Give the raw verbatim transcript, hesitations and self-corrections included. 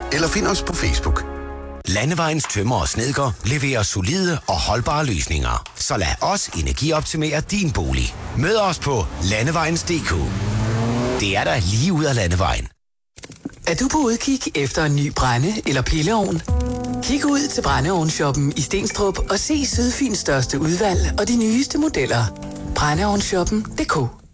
eller find os på Facebook. Landevejens tømmer og snedker leverer solide og holdbare løsninger. Så lad os energioptimere din bolig. Mød os på landevejens punktum d k. Det er der lige ud af Landevejen. Er du på udkig efter en ny brænde- eller pilleovn? Kig ud til brændeovnshoppen i Stenstrup og se Sydfyns største udvalg og de nyeste modeller. brændeovnshoppen punktum d k